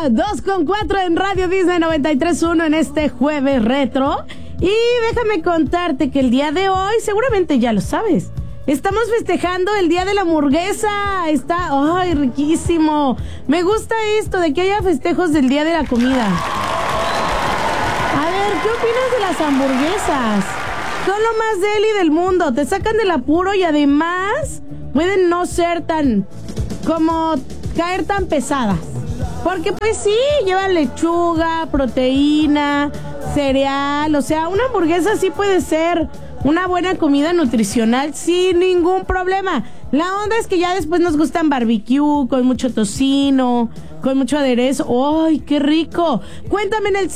2:04 en Radio Disney 93.1 en este jueves retro. Y déjame contarte que el día de hoy, seguramente ya lo sabes, estamos festejando el día de la hamburguesa. Está, ¡ay, riquísimo! Me gusta esto de que haya festejos del día de la comida. A ver, ¿qué opinas de las hamburguesas? Son lo más deli del mundo, te sacan del apuro y además pueden no ser tan, como caer tan pesadas. Porque pues sí, llevan lechuga, proteína, cereal, o sea, una hamburguesa sí puede ser una buena comida nutricional sin ningún problema. La onda es que ya después nos gustan barbecue, con mucho tocino, con mucho aderezo. ¡Ay, qué rico! Cuéntame en el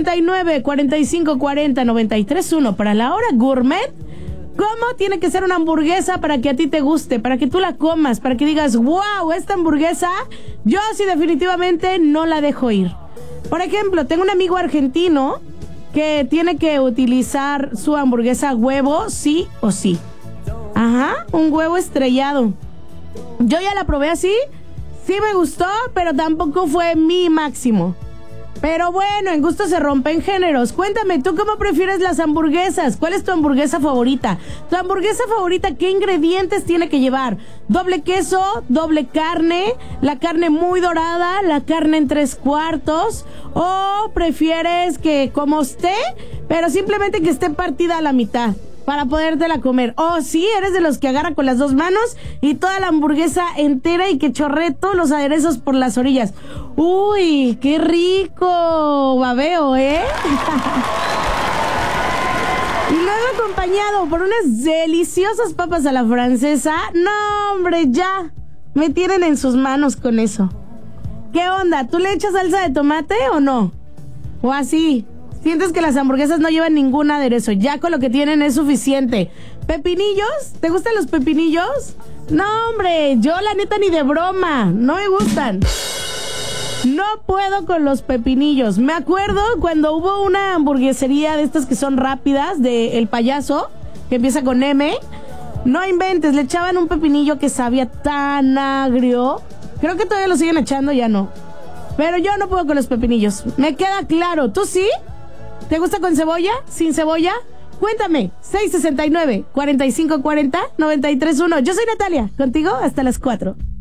669-4540-931 para la hora gourmet. ¿Cómo tiene que ser una hamburguesa para que a ti te guste, para que tú la comas, para que digas, wow, esta hamburguesa, yo sí definitivamente no la dejo ir? Por ejemplo, tengo un amigo argentino que tiene que utilizar su hamburguesa huevo sí o sí. Ajá, un huevo estrellado. Yo ya la probé así, sí me gustó, pero tampoco fue mi máximo. Pero bueno, en gusto se rompen géneros. Cuéntame, ¿tú cómo prefieres las hamburguesas? ¿Cuál es tu hamburguesa favorita? ¿Tu hamburguesa favorita qué ingredientes tiene que llevar? ¿Doble queso? ¿Doble carne? ¿La carne muy dorada? ¿La carne en 3/4? ¿O prefieres que como esté, pero simplemente que esté partida a la mitad para podértela comer? O sí, eres de los que agarra con las dos manos y toda la hamburguesa entera y que chorree todos los aderezos por las orillas. ¡Uy, qué rico! Babeo, ¿eh? Y luego acompañado por unas deliciosas papas a la francesa. No, hombre, ya me tienen en sus manos con eso. ¿Qué onda? ¿Tú le echas salsa de tomate o no? ¿O así? ¿Sientes que las hamburguesas no llevan ningún aderezo? Ya con lo que tienen es suficiente. ¿Pepinillos? ¿Te gustan los pepinillos? No, hombre, yo la neta ni de broma. No me gustan. No puedo con los pepinillos. Me acuerdo cuando hubo una hamburguesería de estas que son rápidas, de El Payaso, que empieza con M. No inventes, le echaban un pepinillo que sabía tan agrio. Creo que todavía lo siguen echando, ya no. Pero yo no puedo con los pepinillos. Me queda claro. ¿Tú sí? ¿Te gusta con cebolla? ¿Sin cebolla? Cuéntame. 669-4540-931. Yo soy Natalia. Contigo hasta las 4.